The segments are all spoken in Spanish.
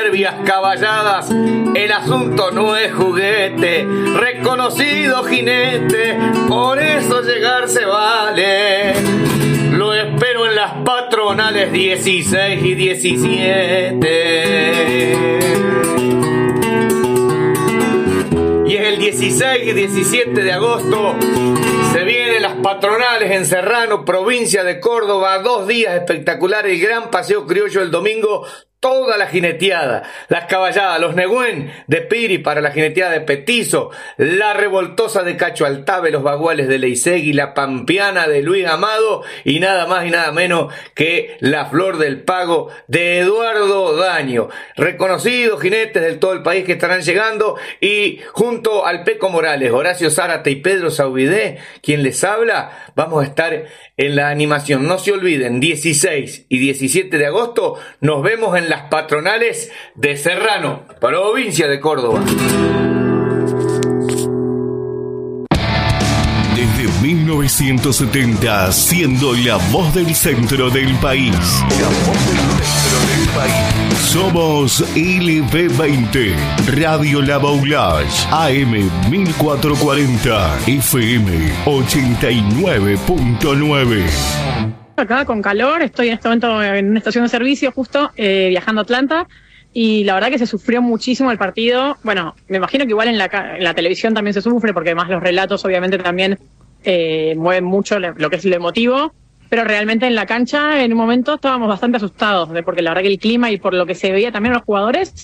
Serbias caballadas, el asunto no es juguete, reconocido jinete, por eso llegar se vale. Lo espero en las patronales 16 y 17. Y es el 16 y 17 de agosto. Se vienen las patronales en Serrano, provincia de Córdoba. 2 días espectaculares, el gran paseo criollo el domingo. Toda la jineteada, las caballadas, los negüén de Piri para la jineteada de Petizo, la revoltosa de Cacho Altave, los baguales de Leisegui, la pampeana de Luis Amado y nada más y nada menos que la Flor del Pago de Eduardo Daño. Reconocidos jinetes de todo el país que estarán llegando y junto al Peco Morales, Horacio Zárate y Pedro Saubidé, quien les habla, vamos a estar en la animación. No se olviden, 16 y 17 de agosto nos vemos en las patronales de Serrano, provincia de Córdoba. Desde 1970, siendo la voz del centro del país. La voz del centro del país. Somos LB20, Radio La Baulage, AM 1440, FM 89.9. Acá con calor, estoy en este momento en una estación de servicio justo viajando a Atlanta y la verdad que se sufrió muchísimo el partido. Bueno, me imagino que igual en la televisión también se sufre porque además los relatos obviamente también mueven mucho lo que es lo emotivo, pero realmente en la cancha en un momento estábamos bastante asustados porque la verdad que el clima y por lo que se veía también los jugadores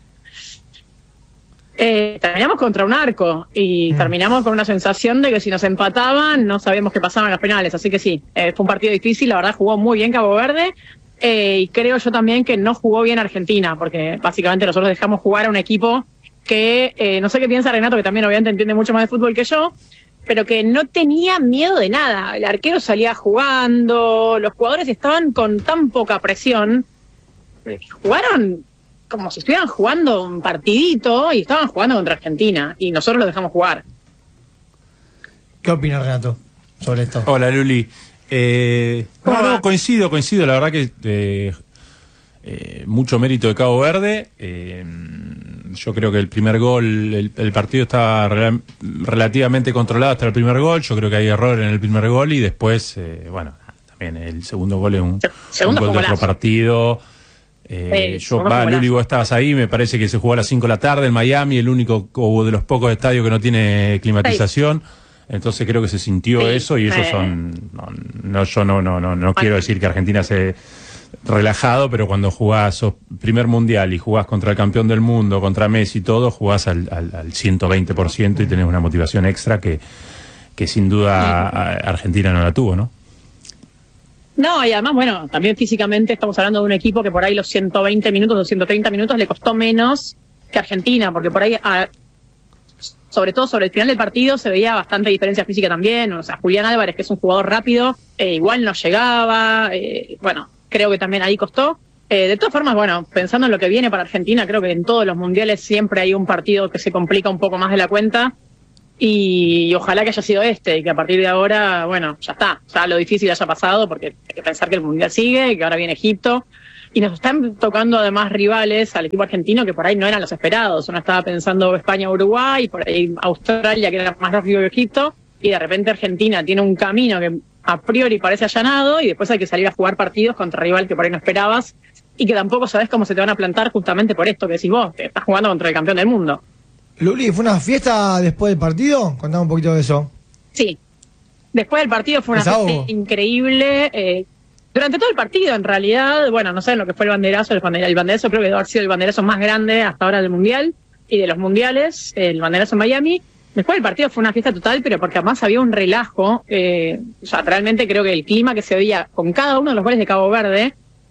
terminamos contra un arco y terminamos con una sensación de que si nos empataban no sabíamos qué pasaba en los penales, así que sí, fue un partido difícil, la verdad jugó muy bien Cabo Verde y creo yo también que no jugó bien Argentina, porque básicamente nosotros dejamos jugar a un equipo que no sé qué piensa Renato, que también obviamente entiende mucho más de fútbol que yo, pero que no tenía miedo de nada. El arquero salía jugando, los jugadores estaban con tan poca presión, jugaron como si estuvieran jugando un partidito y estaban jugando contra Argentina y nosotros los dejamos jugar. ¿Qué opina Renato sobre esto? Hola Luli. No, coincido, la verdad que mucho mérito de Cabo Verde. Yo creo que el primer gol, el partido estaba relativamente controlado hasta el primer gol. Yo creo que hay error en el primer gol y después, también el segundo gol es un gol de otro partido. Luli, vos estabas ahí, me parece que se jugó a las 5 de la tarde en Miami, el único de los pocos estadios que no tiene climatización. Entonces creo que se sintió eso y ellos son... No quiero decir que Argentina se relajado, pero cuando jugás primer mundial y jugás contra el campeón del mundo, contra Messi y todo, jugás al 120% y tenés una motivación extra que sin duda Argentina no la tuvo, ¿no? No, y además, bueno, también físicamente estamos hablando de un equipo que por ahí los 120 minutos, los 130 minutos le costó menos que Argentina, porque por ahí, sobre todo sobre el final del partido, se veía bastante diferencia física también. O sea, Julián Álvarez, que es un jugador rápido, igual no llegaba, bueno, creo que también ahí costó. De todas formas, bueno, pensando en lo que viene para Argentina, creo que en todos los mundiales siempre hay un partido que se complica un poco más de la cuenta. Y ojalá que haya sido y que a partir de ahora, bueno, ya está, ya lo difícil haya pasado, porque hay que pensar que el Mundial sigue, que ahora viene Egipto, y nos están tocando además rivales al equipo argentino que por ahí no eran los esperados. Uno estaba pensando España-Uruguay, por ahí Australia, que era más lógico que Egipto, y de repente Argentina tiene un camino que a priori parece allanado, y después hay que salir a jugar partidos contra rival que por ahí no esperabas, y que tampoco sabes cómo se te van a plantar justamente por esto que decís vos, te estás jugando contra el campeón del mundo. Luli, ¿fue una fiesta después del partido? Contame un poquito de eso. Sí, después del partido fue una fiesta increíble. Durante todo el partido, en realidad, bueno, no sé lo que fue el banderazo. El banderazo creo que debe haber sido el banderazo más grande hasta ahora del Mundial y de los Mundiales, el banderazo en Miami. Después del partido fue una fiesta total, pero porque además había un relajo. O sea, realmente creo que el clima que se veía con cada uno de los goles de Cabo Verde,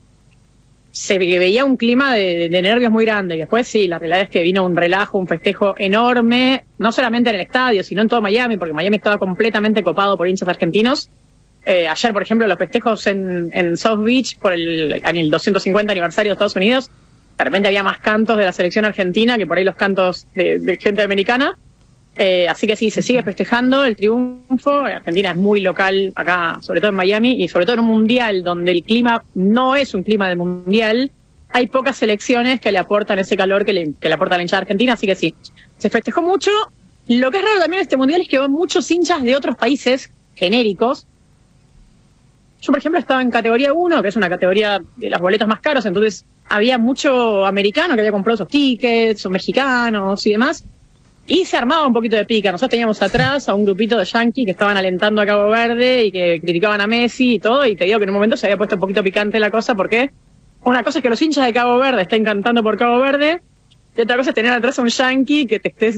se veía un clima de nervios muy grande. Y después sí, la realidad es que vino un relajo, un festejo enorme, no solamente en el estadio, sino en todo Miami, porque Miami estaba completamente copado por hinchas argentinos. Ayer, por ejemplo, los festejos en South Beach en el 250 aniversario de Estados Unidos, de repente había más cantos de la selección argentina que por ahí los cantos de gente americana. Así que sí, se sigue festejando el triunfo. Argentina es muy local acá, sobre todo en Miami, y sobre todo en un mundial donde el clima no es un clima de mundial. hay pocas selecciones que le aportan ese calor que le aporta la hinchada argentina, así que sí, se festejó mucho. Lo que es raro también en este mundial es que van muchos hinchas de otros países genéricos. Yo, por ejemplo, estaba en categoría 1, que es una categoría de los boletos más caros, entonces había mucho americano que había comprado esos tickets, o mexicanos y demás, y se armaba un poquito de pica. Nosotros teníamos atrás a un grupito de yanquis que estaban alentando a Cabo Verde y que criticaban a Messi y todo, y te digo que en un momento se había puesto un poquito picante la cosa, porque una cosa es que los hinchas de Cabo Verde estén cantando por Cabo Verde, y otra cosa es tener atrás a un yanqui que te estés,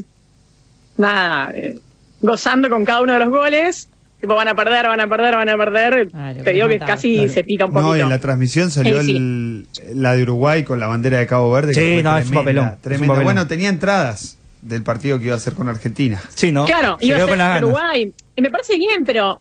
gozando con cada uno de los goles. Tipo, van a perder. Claro, te digo que casi se pica un poquito. No, en la transmisión salió la de Uruguay con la bandera de Cabo Verde. Sí, no, es un papelón. Tremendo. Bueno, tenía entradas del partido que iba a hacer con Argentina. Sí, ¿no? Claro, iba a ser Uruguay. Y me parece bien, pero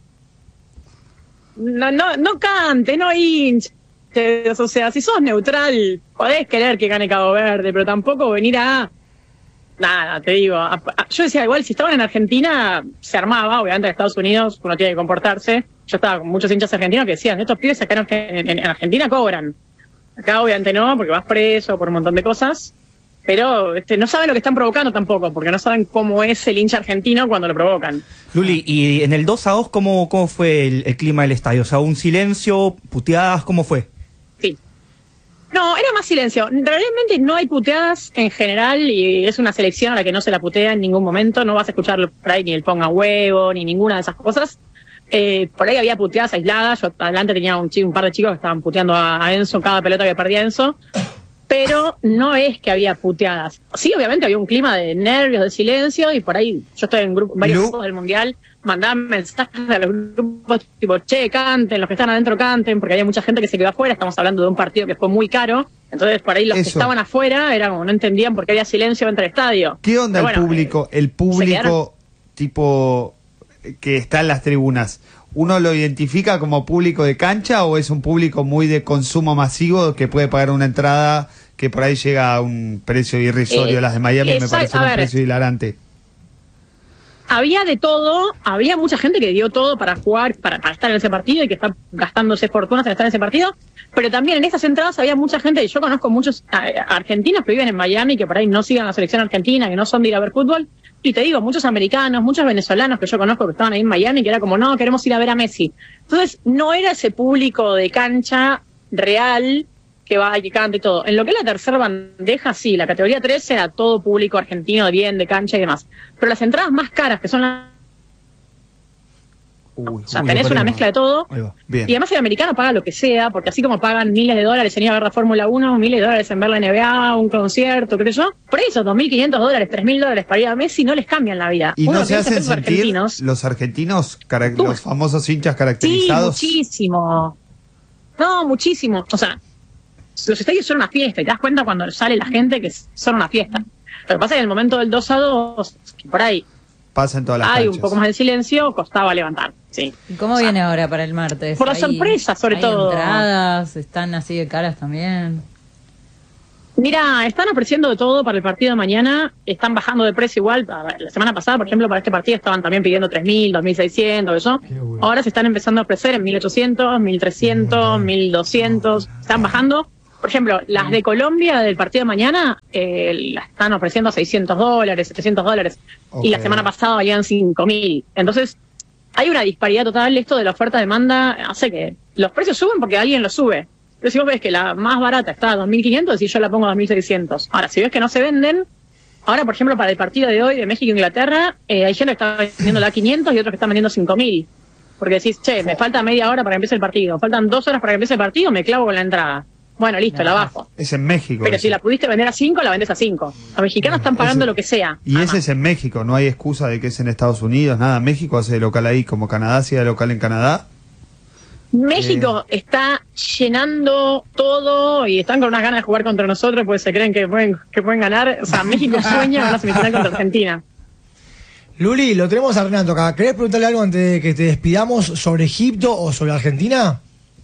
no cante, no hinche. O sea, si sos neutral, podés querer que gane Cabo Verde, pero tampoco venir a... Nada, te digo. Yo decía, igual, si estaban en Argentina, se armaba. Obviamente en Estados Unidos uno tiene que comportarse. Yo estaba con muchos hinchas argentinos que decían, estos pibes acá en Argentina cobran. Acá obviamente no, porque vas preso por un montón de cosas. Pero no saben lo que están provocando tampoco, porque no saben cómo es el hincha argentino cuando lo provocan. Luli, y en el 2-2, ¿cómo fue el clima del estadio? O sea, un silencio, puteadas, ¿cómo fue? Sí. No, era más silencio. Realmente no hay puteadas en general y es una selección a la que no se la putea en ningún momento. No vas a escuchar por ahí ni el ponga huevo ni ninguna de esas cosas. Por ahí había puteadas aisladas. Yo adelante tenía un par de chicos que estaban puteando a Enzo cada pelota que perdía Enzo. Pero no es que había puteadas. Sí, obviamente había un clima de nervios, de silencio, y por ahí yo estoy en varios grupos del Mundial, mandaban mensajes a los grupos tipo, che, canten, los que están adentro canten, porque había mucha gente que se quedó afuera. Estamos hablando de un partido que fue muy caro, entonces por ahí los que estaban afuera era como no entendían por qué había silencio dentro del estadio. ¿Qué onda el público? El público tipo que está en las tribunas, ¿uno lo identifica como público de cancha o es un público muy de consumo masivo que puede pagar una entrada que por ahí llega a un precio irrisorio? Las de Miami me parece un precio hilarante. Había de todo, había mucha gente que dio todo para jugar, para estar en ese partido y que está gastándose fortunas en estar en ese partido, pero también en esas entradas había mucha gente, y yo conozco muchos argentinos que viven en Miami, que por ahí no sigan la selección argentina, que no son de ir a ver fútbol, y te digo, muchos americanos, muchos venezolanos que yo conozco que estaban ahí en Miami, que era como, no, queremos ir a ver a Messi. Entonces, no era ese público de cancha real que va y que canta y todo. En lo que es la tercera bandeja, sí, la categoría 3 era todo público argentino de bien, de cancha y demás. Pero las entradas más caras, que son las... o sea, tenés una mezcla de todo. Y además el americano paga lo que sea, porque así como pagan miles de dólares en ir a ver la Fórmula 1, miles de dólares en ver la NBA, un concierto, qué sé yo, por eso $2.500, $3.000 para ir a Messi no les cambian la vida. ¿Y no se hacen sentir los argentinos, los famosos hinchas caracterizados? Sí, muchísimo. No, muchísimo. O sea, los estadios son una fiesta, y te das cuenta cuando sale la gente que son una fiesta. Lo que pasa es que en el momento del 2-2, que por ahí pasa en todas las hay canchas. Un poco más de silencio, costaba levantar. Sí. ¿Y cómo viene ahora para el martes? Por la sorpresa, sobre todo. Entradas, están así de caras también. Mira, están ofreciendo de todo para el partido de mañana, están bajando de precio igual. La semana pasada, por ejemplo, para este partido estaban también pidiendo 3.000, 2.600, eso. Bueno. Ahora se están empezando a ofrecer en 1.800, 1.300, 1.200, están bajando. Por ejemplo, las de Colombia del partido de mañana las están ofreciendo a $600, $700, y la semana pasada valían 5.000. Entonces, hay una disparidad total. Esto de la oferta-demanda hace que los precios suben porque alguien los sube. Pero si vos ves que la más barata está a 2.500 y yo la pongo a 2.600. Ahora, si ves que no se venden, ahora, por ejemplo, para el partido de hoy de México-Inglaterra, hay gente que está vendiéndola a 500 y otros que están vendiendo 5.000. Porque decís, che, me falta media hora para que empiece el partido, faltan 2 horas para que empiece el partido, me clavo con la entrada. Bueno, listo, la bajo. Es en México. Pero si la pudiste vender a 5, la vendes a 5. Los mexicanos están pagando lo que sea. Y ese es en México, no hay excusa de que es en Estados Unidos, nada. México hace de local ahí, como Canadá hacía de local en Canadá. México está llenando todo y están con unas ganas de jugar contra nosotros porque se creen que pueden ganar. O sea, México sueña con una semifinal contra Argentina. Luli, lo tenemos a Renato acá. ¿Querés preguntarle algo antes de que te despidamos sobre Egipto o sobre Argentina?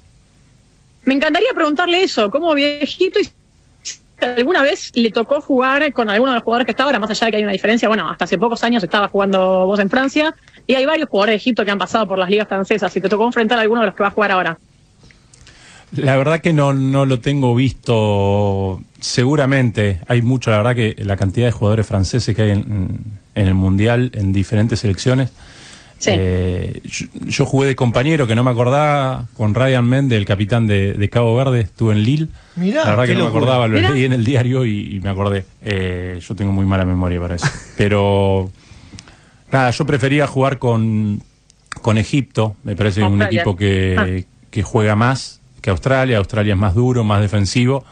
Me encantaría preguntarle eso, ¿cómo vio Egipto y si alguna vez le tocó jugar con alguno de los jugadores que estaba? Ahora, más allá de que hay una diferencia, bueno, hasta hace pocos años estaba jugando vos en Francia y hay varios jugadores de Egipto que han pasado por las ligas francesas. Si te tocó enfrentar a alguno de los que va a jugar ahora. La verdad que no lo tengo visto. Seguramente hay mucho, la verdad que la cantidad de jugadores franceses que hay en el Mundial, en diferentes selecciones. Sí. Yo jugué de compañero, que no me acordaba, con Ryan Mende, el capitán de Cabo Verde, estuve en Lille. Mirá, la verdad que no me locura. acordaba, lo Mirá. leí en el diario y me acordé. Yo tengo muy mala memoria para eso. Pero, nada, yo prefería jugar con Egipto. Me parece que es un Australia. equipo que juega más que Australia. Australia es más duro, más defensivo.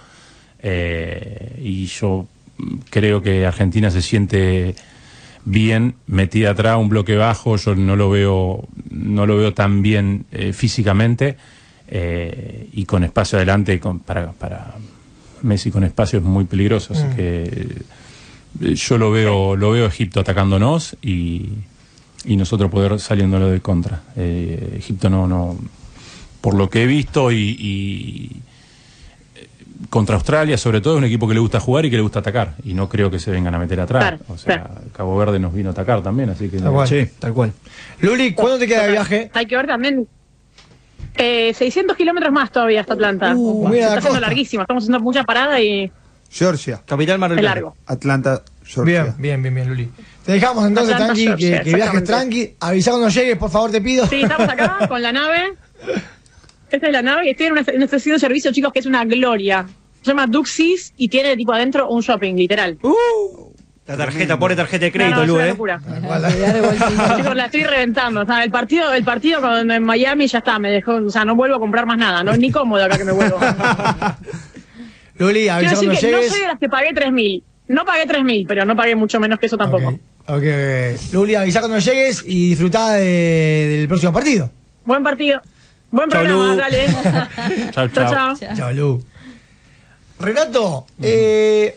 Y yo creo que Argentina se siente bien metida atrás, un bloque bajo. Yo no lo veo tan bien físicamente, y con espacio adelante para Messi con espacio es muy peligroso, así que yo lo veo Egipto atacándonos y nosotros poder saliéndolo de contra. Egipto no por lo que he visto y contra Australia, sobre todo, es un equipo que le gusta jugar y que le gusta atacar. Y no creo que se vengan a meter atrás. Claro, o sea, Cabo Verde nos vino a atacar también, así que... Tal cual. Sí, tal cual. Luli, ¿cuándo te queda de viaje? Hay que ver también. 600 kilómetros más todavía hasta Atlanta. mira Se la está haciendo costa. larguísimo. Estamos haciendo mucha parada y Georgia, Capital Mar del es Plata. largo. Atlanta, Georgia. Bien, Luli. Te dejamos entonces, Atlanta, tranqui, Georgia, que viajes exactamente. tranqui. Avisa cuando llegues, por favor, te pido. Sí, estamos acá con la nave. Esta es la nave y estoy en una estación de servicio, chicos, que es una gloria. Se llama Duxis y tiene tipo adentro un shopping, literal. La tarjeta, pone tarjeta de crédito, No, es Lu, una ¿eh? locura. Olvidar de bolsillo. Chicos, la estoy reventando. O sea, el partido en Miami ya está, me dejó, o sea, no vuelvo a comprar más nada, no es ni cómodo acá que me vuelvo. Luli, avisa Quiero decir cuando que no llegues. soy de las que pagué 3.000. No pagué 3.000, pero no pagué mucho menos que eso tampoco. Ok. Luli, avisa cuando llegues y disfrutá del próximo partido. Buen partido. Buen Chau, programa, Lu. dale. Chau, chau. Chao, Lu. Renato, ¿qué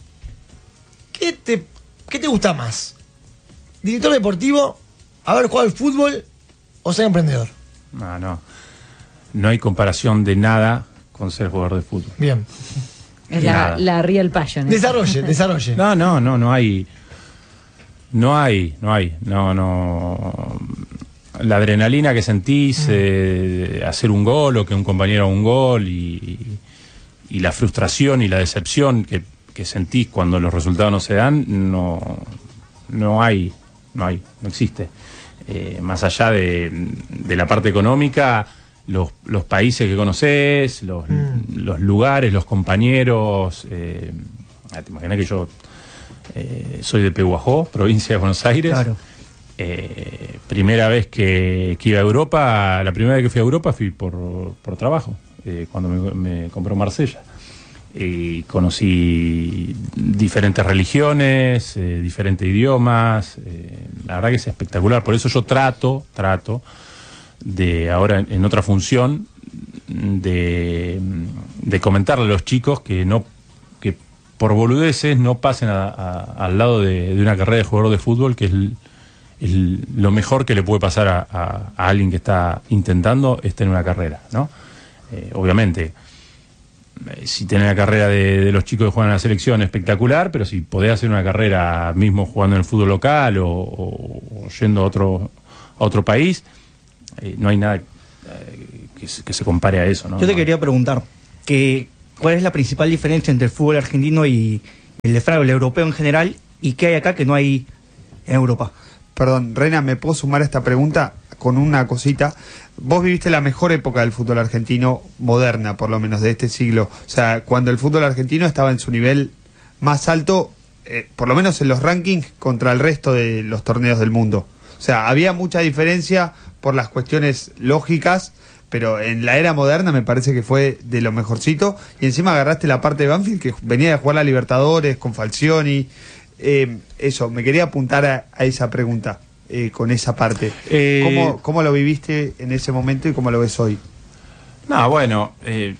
te gusta más? ¿Director deportivo, haber jugado al fútbol o ser emprendedor? No hay comparación de nada con ser jugador de fútbol. Bien. Es Nada. la real passion. Desarrolle. No hay. La adrenalina que sentís, hacer un gol o que un compañero haga un gol y la frustración y la decepción que sentís cuando los resultados no se dan, no existe. Más allá de la parte económica, los países que conocés, los lugares, los compañeros. Te imaginas que yo soy de Pehuajó, provincia de Buenos Aires. Claro. Primera vez que iba a Europa, la primera vez que fui a Europa fui por trabajo, cuando me compró Marsella. Y conocí diferentes religiones, diferentes idiomas. La verdad que es espectacular. Por eso yo trato de ahora en otra función de comentarle a los chicos que por boludeces no pasen al lado de una carrera de jugador de fútbol, que es lo mejor que le puede pasar a alguien que está intentando es tener una carrera, ¿no? Obviamente, si tenés la carrera de los chicos que juegan en la selección, espectacular, pero si podés hacer una carrera mismo jugando en el fútbol local o yendo a otro país, no hay nada que se compare a eso, ¿no? Yo te quería preguntar, ¿cuál es la principal diferencia entre el fútbol argentino y el de Francia, el europeo en general, y qué hay acá que no hay en Europa? Perdón, Reina, ¿me puedo sumar a esta pregunta con una cosita? Vos viviste la mejor época del fútbol argentino, moderna por lo menos, de este siglo. O sea, cuando el fútbol argentino estaba en su nivel más alto, por lo menos en los rankings, contra el resto de los torneos del mundo. O sea, había mucha diferencia por las cuestiones lógicas, pero en la era moderna me parece que fue de lo mejorcito. Y encima agarraste la parte de Banfield, que venía de jugar la Libertadores con Falcioni. Eso, me quería apuntar a esa pregunta, con esa parte. ¿Cómo lo viviste en ese momento y cómo lo ves hoy? No, bueno,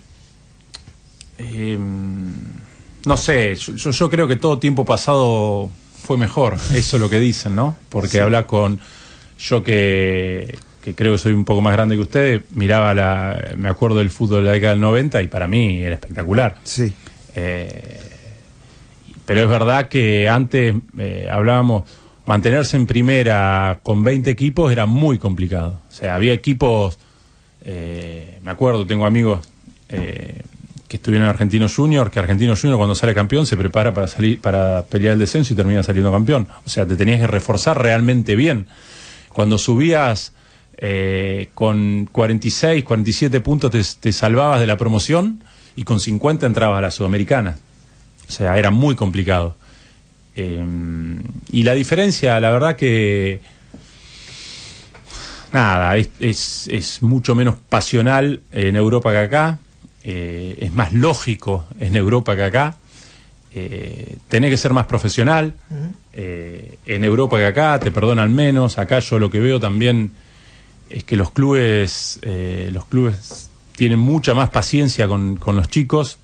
no sé, yo creo que todo tiempo pasado fue mejor, eso es lo que dicen, ¿no? Porque Sí. habla con yo que creo que soy un poco más grande que ustedes, miraba me acuerdo del fútbol de la década del 90 y para mí era espectacular. Sí. Pero es verdad que antes hablábamos, mantenerse en primera con 20 equipos era muy complicado. O sea, había equipos, me acuerdo, tengo amigos que estuvieron en Argentino Junior, que Argentino Junior cuando sale campeón se prepara para pelear el descenso y termina saliendo campeón. O sea, te tenías que reforzar realmente bien. Cuando subías con 46, 47 puntos te salvabas de la promoción y con 50 entrabas a la Sudamericana. O sea, era muy complicado. Y la diferencia, la verdad que nada, es mucho menos pasional en Europa que acá, es más lógico en Europa que acá, tenés que ser más profesional, en Europa que acá te perdonan menos. Acá yo lo que veo también es que los clubes tienen mucha más paciencia con los chicos,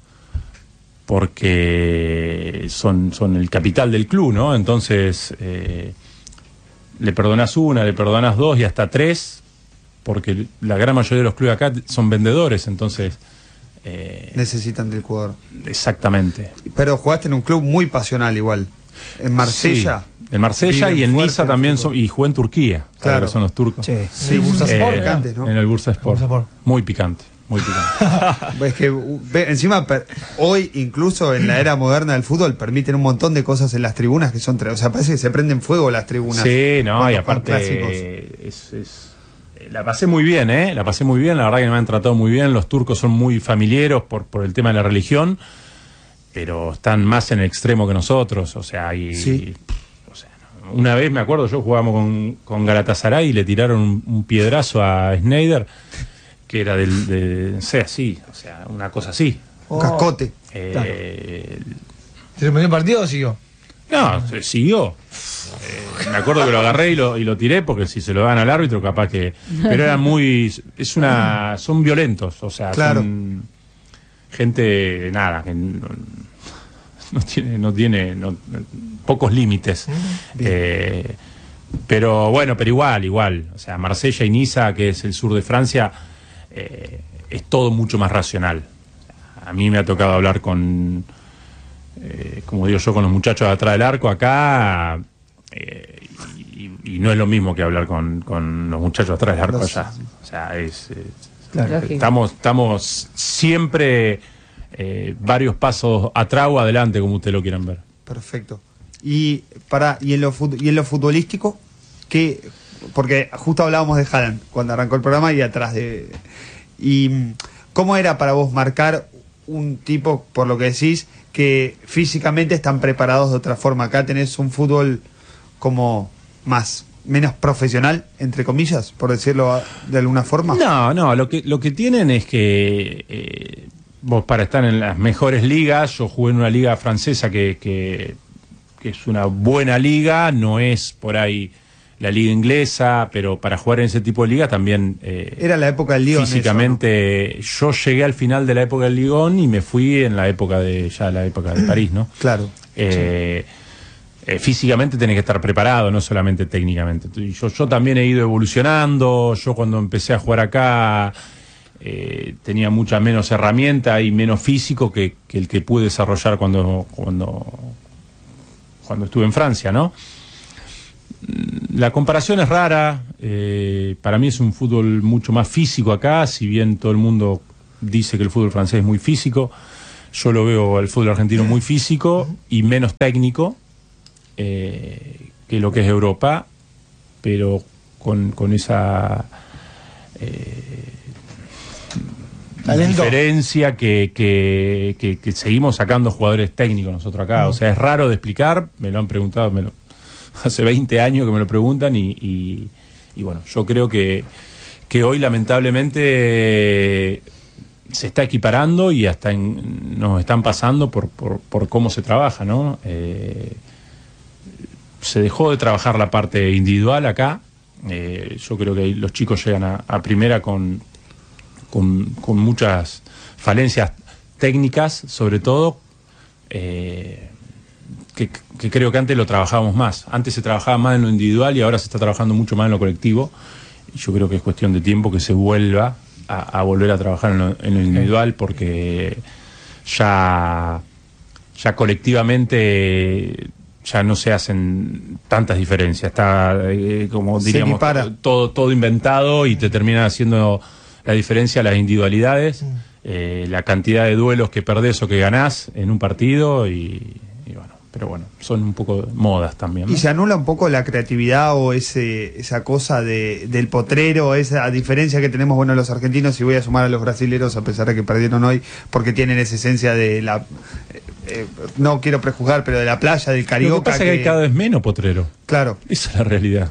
porque son el capital del club, ¿no? Entonces le perdonás una, le perdonás dos y hasta tres, porque la gran mayoría de los clubes acá son vendedores, entonces necesitan del jugador. Exactamente. Pero jugaste en un club muy pasional igual, en Marsella. Sí, en Marsella y en Niza también, y jugué en Turquía, claro, que son los turcos. Sí, Bursaspor antes, ¿no? En el Bursaspor. Muy picante. Muy picante. Es que encima hoy incluso en la era moderna del fútbol permiten un montón de cosas en las tribunas que son, o sea, parece que se prenden fuego las tribunas. Sí, no, y aparte la pasé muy bien, la pasé muy bien, la verdad que me han tratado muy bien. Los turcos son muy familiares por el tema de la religión, pero están más en el extremo que nosotros, o sea, una vez me acuerdo, yo jugábamos con Galatasaray y le tiraron un piedrazo a Schneider, que era o sea, una cosa así. Un cascote. ¿Se terminó el partido o siguió? No, siguió. Me acuerdo que lo agarré y lo tiré, porque si se lo dan al árbitro, capaz que... Pero eran son violentos, o sea, claro. Son gente, nada, que no tiene pocos límites. Pero bueno, pero igual. O sea, Marsella y Niza, que es el sur de Francia, es todo mucho más racional. A mí me ha tocado hablar con, como digo yo, con los muchachos de atrás del arco acá, y no es lo mismo que hablar con los muchachos de atrás del arco allá. O sea, claro. Estamos siempre varios pasos atrás o adelante, como ustedes lo quieran ver. Perfecto. Y en lo futbolístico, porque justo hablábamos de Haaland cuando arrancó el programa y ¿cómo era para vos marcar un tipo, por lo que decís, que físicamente están preparados de otra forma? Acá tenés un fútbol como menos profesional, entre comillas, por decirlo de alguna forma. No, lo que tienen es que vos, para estar en las mejores ligas, yo jugué en una liga francesa que es una buena liga, no es por ahí la liga inglesa, pero para jugar en ese tipo de liga también... era la época del Lyon. Físicamente, ¿no? Yo llegué al final de la época del Lyon y me fui en la época de París, ¿no? Claro. Físicamente tenés que estar preparado, no solamente técnicamente. Yo también he ido evolucionando. Yo cuando empecé a jugar acá tenía mucha menos herramienta y menos físico que el que pude desarrollar cuando estuve en Francia, ¿no? La comparación es rara. Para mí es un fútbol mucho más físico acá, si bien todo el mundo dice que el fútbol francés es muy físico. Yo lo veo el fútbol argentino muy físico y menos técnico que lo que es Europa, pero con esa diferencia que seguimos sacando jugadores técnicos nosotros acá. O sea, es raro de explicar, me lo han preguntado, hace 20 años que me lo preguntan y bueno, yo creo que hoy lamentablemente se está equiparando y hasta nos están pasando por cómo se trabaja, ¿no? Se dejó de trabajar la parte individual acá. Yo creo que los chicos llegan a primera con muchas falencias técnicas, sobre todo, que creo que antes lo trabajábamos más. Antes se trabajaba más en lo individual y ahora se está trabajando mucho más en lo colectivo. Y yo creo que es cuestión de tiempo que se vuelva a volver a trabajar en lo individual, porque ya colectivamente ya no se hacen tantas diferencias. Está, como diríamos, todo inventado y te terminan haciendo la diferencia las individualidades. la cantidad de duelos que perdés o que ganás en un partido y bueno, pero bueno, son un poco modas también, ¿no? Y se anula un poco la creatividad o esa cosa del potrero, esa diferencia que tenemos, bueno, los argentinos, y voy a sumar a los brasileros, a pesar de que perdieron hoy, porque tienen esa esencia de la... no quiero prejuzgar, pero de la playa, del carioca. Lo que pasa es que hay cada vez menos potrero. Claro. Esa es la realidad.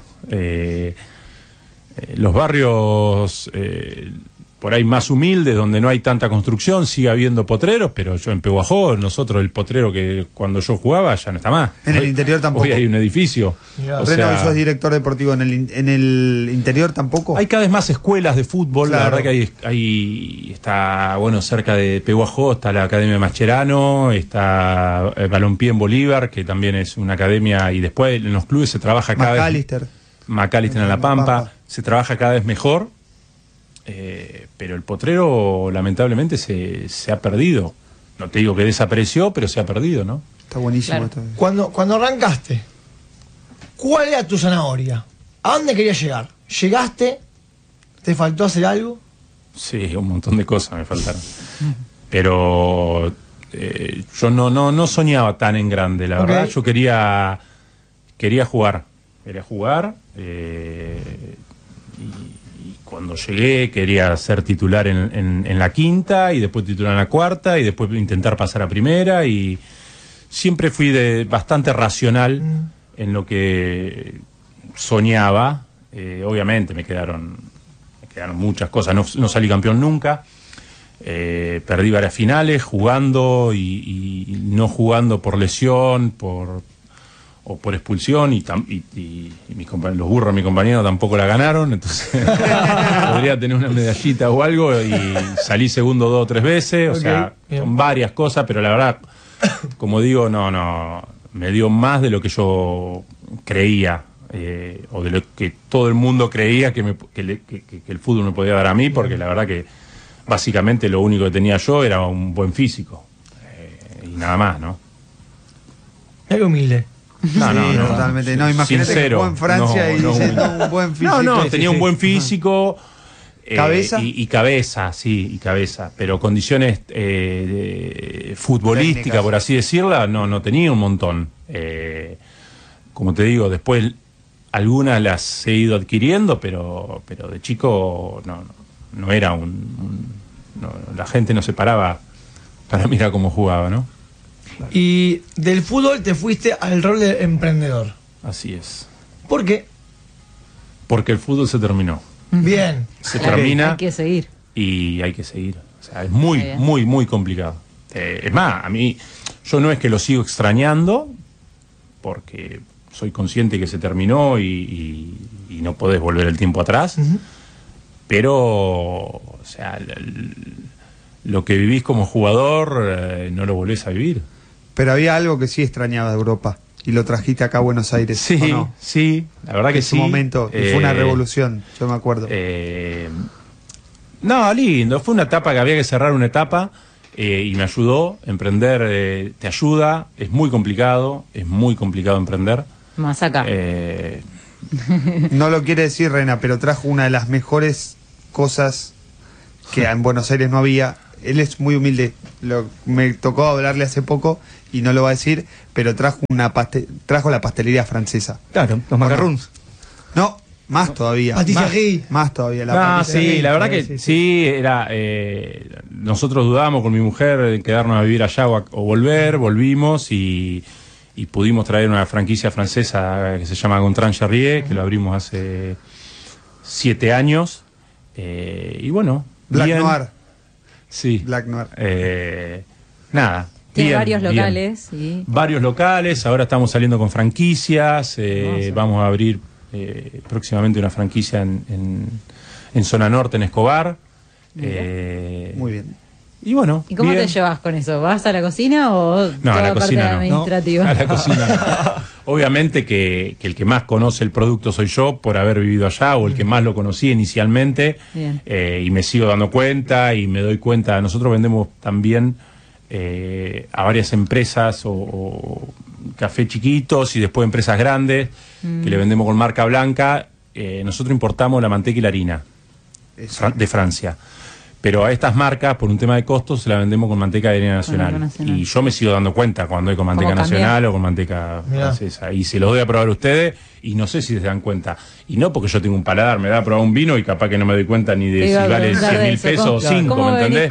Los barrios por ahí más humildes, donde no hay tanta construcción, sigue habiendo potreros, pero yo en Pehuajó, nosotros el potrero que cuando yo jugaba ya no está más. En el interior tampoco. Hoy hay un edificio. O sea, sos director deportivo, en el interior tampoco. Hay cada vez más escuelas de fútbol, Claro. la verdad que hay está, bueno, cerca de Pehuajó está la Academia Mascherano, está Balompié en Bolívar, que también es una academia, y después en los clubes se trabaja cada vez... McAllister en La Pampa, se trabaja cada vez mejor, pero el potrero lamentablemente se ha perdido. No te digo que desapareció, pero se ha perdido, ¿no? Está buenísimo. Claro. Cuando arrancaste, ¿cuál era tu zanahoria? ¿A dónde querías llegar? ¿Llegaste? ¿Te faltó hacer algo? Sí, un montón de cosas me faltaron. Pero yo no soñaba tan en grande, la verdad. Yo quería jugar. Quería jugar. Y cuando llegué quería ser titular en la quinta, y después titular en la cuarta, y después intentar pasar a primera, y siempre fui bastante racional en lo que soñaba. Obviamente me quedaron muchas cosas, no salí campeón nunca, perdí varias finales jugando y no jugando por lesión, o por expulsión, y los burros de mi compañero tampoco la ganaron, entonces podría tener una medallita o algo, y salí segundo 2 o 3 veces, o sea, son varias cosas, pero la verdad, como digo, no me dio más de lo que yo creía, o de lo que todo el mundo creía que el fútbol me podía dar a mí, porque la verdad que básicamente lo único que tenía yo era un buen físico, y nada más, ¿no? Era humilde. No, totalmente. No, imagínate sincero, que jugó en Francia un buen físico. Tenía un buen físico. ¿Cabeza? Y cabeza, y cabeza. Pero condiciones futbolísticas, técnicas, por así decirla, no tenía un montón. Como te digo, después algunas las he ido adquiriendo, pero de chico no era la gente no se paraba para mirar cómo jugaba, ¿no? Y del fútbol te fuiste al rol de emprendedor. Así es. ¿Por qué? Porque el fútbol se terminó. Bien. Se termina. Hay que seguir. Y hay que seguir. O sea, es muy complicado. Es más, a mí, yo no es que lo sigo extrañando, porque soy consciente que se terminó y no podés volver el tiempo atrás, pero, o sea, lo que vivís como jugador no lo volvés a vivir. Pero había algo que sí extrañaba de Europa y lo trajiste acá a Buenos Aires. Sí, ¿o no? sí, la verdad que sí. En su momento, y fue una revolución, yo me acuerdo. No, lindo, fue una etapa que había que cerrar una etapa, y me ayudó. Emprender te ayuda, es muy complicado emprender. Más acá. No lo quiere decir Rena, pero trajo una de las mejores cosas que en Buenos Aires no había. Él es muy humilde, me tocó hablarle hace poco y no lo va a decir, pero trajo la pastelería francesa. Claro, los macarrons. No, más todavía. Más todavía. Sí, la verdad que sí, era. Nosotros dudábamos con mi mujer en quedarnos a vivir allá o volver, volvimos y pudimos traer una franquicia francesa que se llama Gontran Charrier, que lo abrimos hace 7 años. Y bueno. Black Noir. Sí. Black Noir. Nada. Tiene varios locales. Sí. Varios locales, ahora estamos saliendo con franquicias, vamos a abrir próximamente una franquicia en Zona Norte, en Escobar. Muy bien. Y bueno. ¿Y cómo te llevas con eso? ¿Vas a la cocina o no, a la cocina administrativa? No. A la cocina no. Obviamente que el que más conoce el producto soy yo, por haber vivido allá, o el que más lo conocí inicialmente, y me sigo dando cuenta y me doy cuenta. Nosotros vendemos también a varias empresas o café chiquitos y después empresas grandes que le vendemos con marca blanca. Nosotros importamos la manteca y la harina de Francia, Pero a estas marcas, por un tema de costos, se la vendemos con manteca de harina nacional. Y yo me sigo dando cuenta cuando hay con manteca nacional o con manteca francesa. Y se los doy a probar a ustedes y no sé si se dan cuenta. Y no porque yo tengo un paladar, me da a probar un vino y capaz que no me doy cuenta ni de si vale 100.000 pesos o 5, ¿me entendés?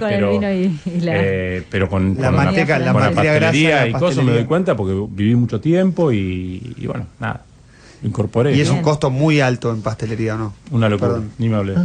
Pero con la manteca, con la pastelería y cosas me doy cuenta porque viví mucho tiempo y bueno, nada. Incorporé. Y es un costo muy alto en pastelería, ¿no? Una locura, ni me hablé.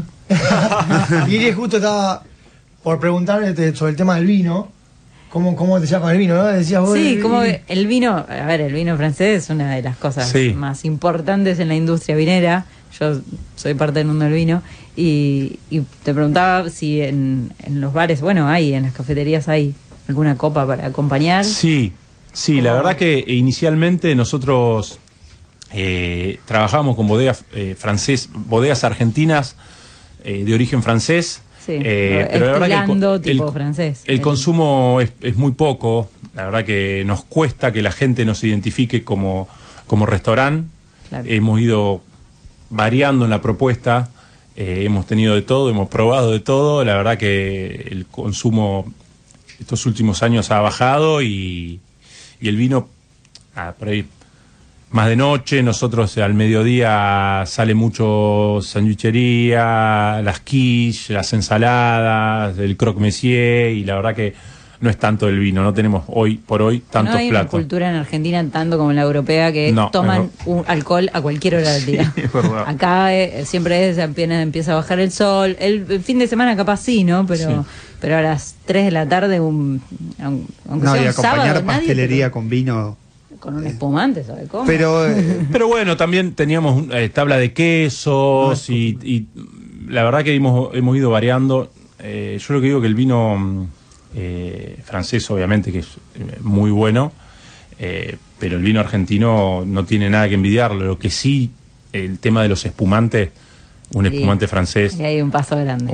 Y justo estaba por preguntarle sobre el tema del vino. ¿Cómo te llevas con el vino, no? Decías vos. Sí, como el vino, a ver, el vino francés es una de las cosas más importantes en la industria vinera. Yo soy parte del mundo del vino y te preguntaba si en los bares, bueno, en las cafeterías hay alguna copa para acompañar. Sí, la verdad que inicialmente nosotros trabajamos con bodegas bodegas argentinas de origen francés. Sí, pero la verdad que el consumo es muy poco. La verdad que nos cuesta que la gente nos identifique como restaurante. Claro. Hemos ido variando en la propuesta, hemos tenido de todo, hemos probado de todo. La verdad que el consumo estos últimos años ha bajado y el vino por ahí más de noche. Nosotros al mediodía sale mucho sandwichería, las quiche, las ensaladas, el croque monsieur, y la verdad que no es tanto el vino, no tenemos hoy por hoy tantos platos. No hay una cultura en Argentina tanto como en la europea que toman alcohol a cualquier hora del día. Sí, es verdad. Acá siempre apenas empieza a bajar el sol, el fin de semana capaz sí, ¿no? Pero a las 3 de la tarde aunque sea un y acompañar sábado, pastelería con vino. Con un espumante, ¿sabe cómo? Pero bueno, también teníamos tabla de quesos y la verdad que hemos ido variando. Yo lo que digo que el vino francés obviamente que es muy bueno, pero el vino argentino no tiene nada que envidiarlo. Lo que sí, el tema de los espumantes, espumante francés. Y hay un paso grande.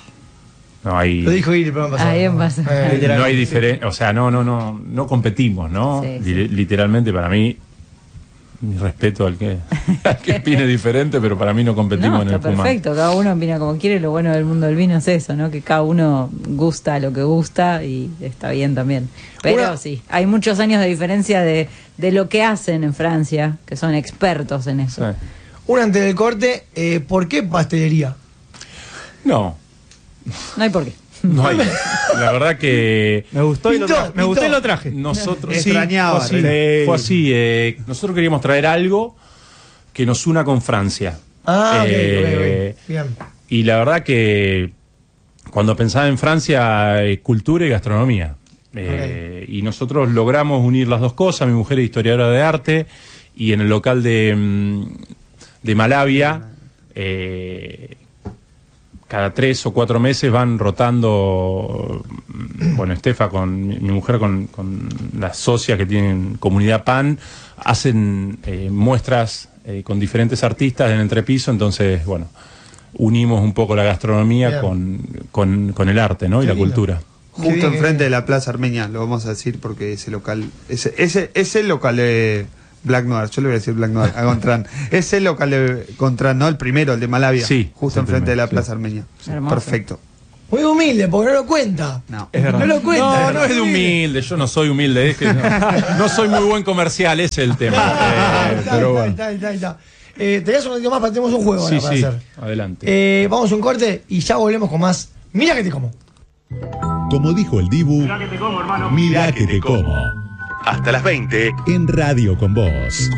No hay. Lo dijo Ir, pero no hay diferencia, o sea, no competimos, ¿no? Sí. Literalmente para mí, mi respeto al que opine diferente, pero para mí no competimos en el espumante. Perfecto, cada uno opina como quiere. Lo bueno del mundo del vino es eso, ¿no? Que cada uno gusta lo que gusta y está bien también. Pero sí, hay muchos años de diferencia de lo que hacen en Francia, que son expertos en eso. Sí. Antes del corte, ¿por qué pastelería? No hay por qué. No hay. La verdad que me gustó y lo traje. Nosotros extrañaba. Fue así. Nosotros queríamos traer algo que nos una con Francia. Okay. Bien. Y la verdad que cuando pensaba en Francia, cultura y gastronomía. Y nosotros logramos unir las dos cosas. Mi mujer es historiadora de arte y en el local de Malavia. Cada 3 o 4 meses van rotando, Estefa mi mujer con las socias que tienen Comunidad Pan, hacen muestras con diferentes artistas en entrepiso, entonces, unimos un poco la gastronomía con el arte, ¿no? Y la cultura. Justo enfrente de la Plaza Armenia, lo vamos a decir porque ese local, ese local de Black Noir, yo le voy a decir Black Noir a Gontran. Es el local de Gontran, ¿no? El primero, el de Malavia. Sí. Justo enfrente de la Plaza Armenia. Sí. Perfecto. Muy humilde, porque no lo cuenta. No, es verdad. No lo cuenta. No es de humilde, yo no soy humilde, es que no soy muy buen comercial, ese es el tema. Pero bueno. Está. Tenías un ratito más, tenemos un juego ahora para hacer. Adelante. Vamos a un corte y ya volvemos con más. Mira que te como. Como dijo el Dibu, mira que te como, hermano. Mira que te como. Hasta las 20 en Radio con Vos.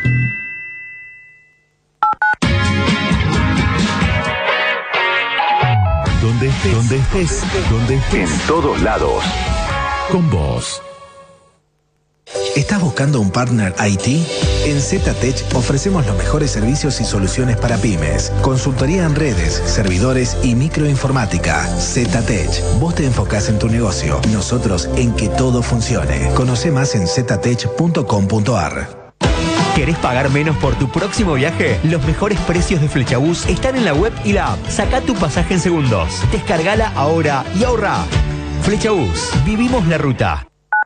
Donde estés. En todos lados. Con vos. ¿Estás buscando un partner IT? En ZTech ofrecemos los mejores servicios y soluciones para pymes. Consultoría en redes, servidores y microinformática. ZTech. Vos te enfocás en tu negocio, nosotros en que todo funcione. Conoce más en ztech.com.ar. ¿Querés pagar menos por tu próximo viaje? Los mejores precios de Flechabús están en la web y la app. Sacá tu pasaje en segundos. Descargala ahora y ahorrá. Flechabús. Vivimos la ruta.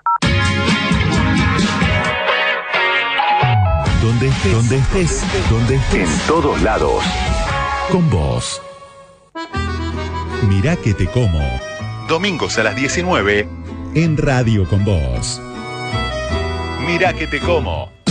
Donde estés. En todos lados. Con vos. Mirá que te como. Domingos a las 19 en Radio con Vos. Mirá que te como.